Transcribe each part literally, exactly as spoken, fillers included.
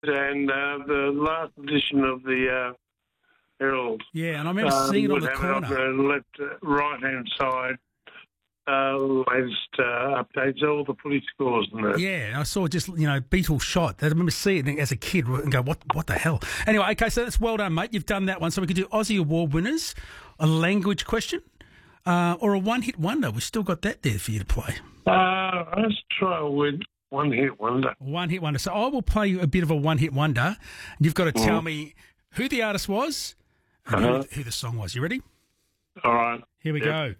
and uh, the last edition of the uh, Herald. Yeah, and I remember um, seeing it on would the have corner. It on the left, uh, right-hand side. Uh, latest uh, updates, all the police scores and that. Yeah, and I saw just, you know, Beatles shot. I remember seeing it as a kid and go, what what the hell? Anyway, okay, so that's well done, mate. You've done that one. So we could do Aussie Award winners, a language question, uh, or a one-hit wonder. We've still got that there for you to play. Uh, let's try with one-hit wonder. One-hit wonder. So I will play you a bit of a one-hit wonder. You've got to tell mm. me who the artist was and uh-huh. who, who the song was. You ready? All right. Here we yep. go.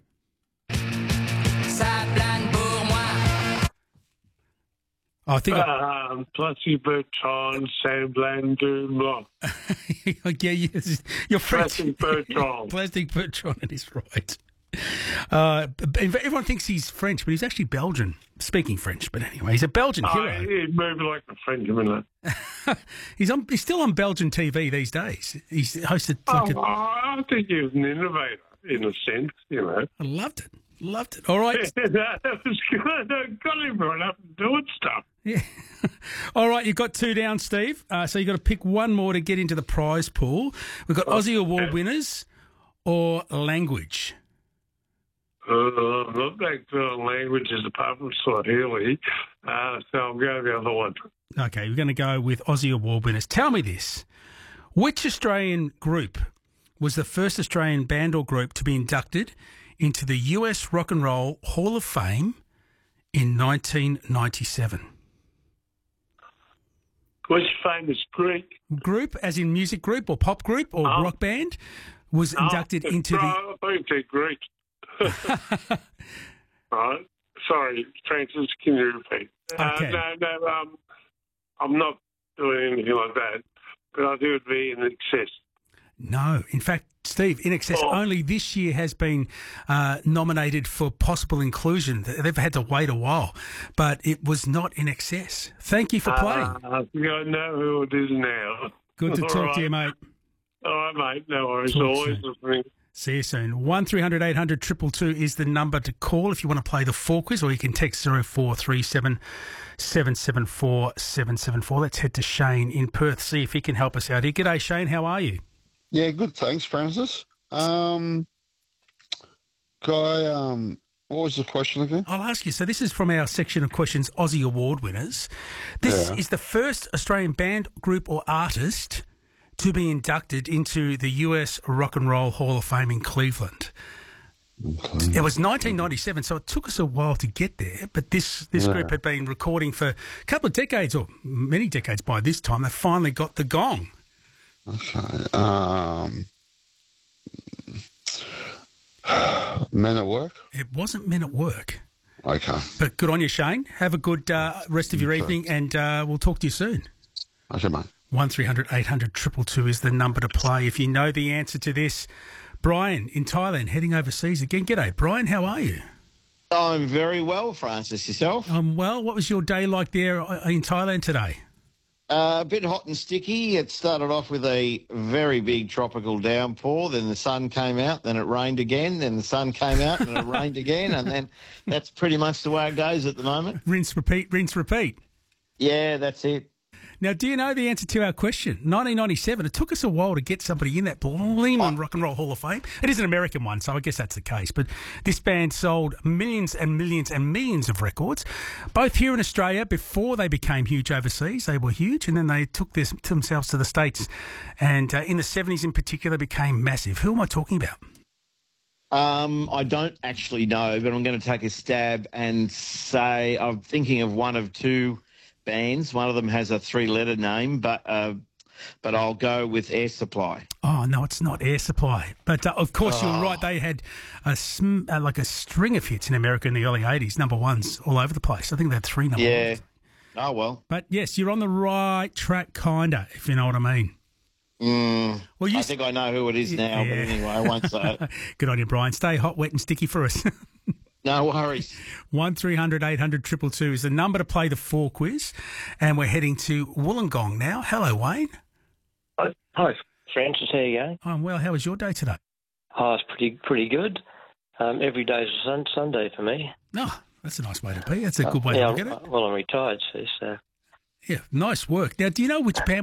Oh, I think I... Um, Plessy Bertrand, Saint-Blain du Blanc. Yeah, yes, you're French. Plastic Bertrand. Plastic Bertrand is right. Uh, everyone thinks he's French, but he's actually Belgian, speaking French. But anyway, he's a Belgian oh, hero. He'd move like a Frenchman. he's on. He's still on Belgian T V these days. He's hosted. Like oh, a... I think he was an innovator in a sense, you know. I loved it. Loved it. All right. that was good. I got him right up and doing stuff. Yeah. All right, you've got two down, Steve. Uh, so you've got to pick one more to get into the prize pool. We've got Aussie Award okay. winners or language. Uh, I'm not that good on languages apart from Swahili, uh, so I'll go the other one. Okay, we're going to go with Aussie Award winners. Tell me this. Which Australian group was the first Australian band or group to be inducted into the U S Rock and Roll Hall of Fame in nineteen ninety-seven? Which famous Greek group, as in music group or pop group or oh. rock band, was oh, inducted into the... I think they're Greek. Right. Sorry, Francis, can you repeat? Okay. Uh, no, no, um, I'm not doing anything like that, but I think it would be in excess. No. In fact, Steve, In Excess oh. only this year has been uh, nominated for possible inclusion. They've had to wait a while, but it was not In Excess. Thank you for playing. Uh, I think I know who it is now. Good to All talk right. to you, mate. All right, mate. No worries. Talk Always soon. listening. See you soon. one three hundred eight hundred two two two is the number to call if you want to play the four quiz, or you can text zero four three seven seven seven four seven seven four. Let's head to Shane in Perth, see if he can help us out here. G'day, Shane. How are you? Yeah, good. Thanks, Francis. Um, Guy, um, what was the question again? I'll ask you. So this is from our section of questions, Aussie Award winners. This Yeah. is the first Australian band, group or artist to be inducted into the U S Rock and Roll Hall of Fame in Cleveland. Okay. It was nineteen ninety-seven, so it took us a while to get there, but this, this Yeah. group had been recording for a couple of decades, or many decades by this time. They finally got the gong. Okay. Um, Men at Work? It wasn't Men at Work. Okay. But good on you, Shane. Have a good uh, rest of your Okay. evening, and uh, we'll talk to you soon. Okay, mate. one three hundred eight hundred two two two is the number to play. If you know the answer to this, Brian in Thailand, heading overseas again. G'day, Brian. How are you? I'm very well, Francis. Yourself? Um, well, what was your day like there in Thailand today? Uh, a bit hot and sticky. It started off with a very big tropical downpour. Then the sun came out. Then it rained again. Then the sun came out and it rained again. And then that's pretty much the way it goes at the moment. Rinse, repeat, rinse, repeat. Yeah, that's it. Now, do you know the answer to our question? nineteen ninety-seven, it took us a while to get somebody in that blooming Oh. Rock and Roll Hall of Fame. It is an American one, so I guess that's the case. But this band sold millions and millions and millions of records, both here in Australia before they became huge overseas. They were huge, and then they took this to themselves to the States, and uh, in the seventies in particular became massive. Who am I talking about? Um, I don't actually know, but I'm going to take a stab and say I'm thinking of one of two bands. One of them has a three-letter name, but uh, but I'll go with Air Supply. Oh, no, it's not Air Supply. But, uh, of course, Oh. you're right. They had a sm- uh, like a string of hits in America in the early eighties, number ones all over the place. I think they had three number Yeah. ones. Oh, well. But, yes, you're on the right track, kind of, if you know what I mean. Mm, Well, you I think I know who it is now, Yeah. but anyway, I won't say it. Good on you, Brian. Stay hot, wet and sticky for us. No worries. one three hundred eight hundred two two two is the number to play the four quiz. And we're heading to Wollongong now. Hello, Wayne. Hi, hi, Francis. How you going? I'm well. How was your day today? Oh, it's pretty pretty good. Um, every day's a sun, Sunday for me. No, oh, that's a nice way to be. That's a good way yeah, to look at it. Well, I'm retired, so, so Yeah, nice work. Now, do you know which band